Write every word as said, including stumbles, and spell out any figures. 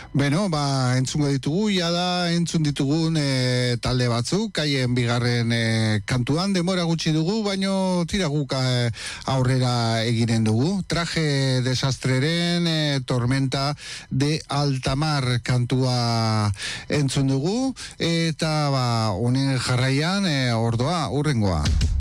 Beno, ba, entzungo ditugu, jada entzun ditugun e, talde batzuk, kaien bigarren e, kantuan, demora gutxi dugu, baino tira guk e, aurrera eginen dugu. Traje desastreren e, tormenta de altamar kantua entzun dugu, eta ba, honen jarraian e, ordoa, urrengoa.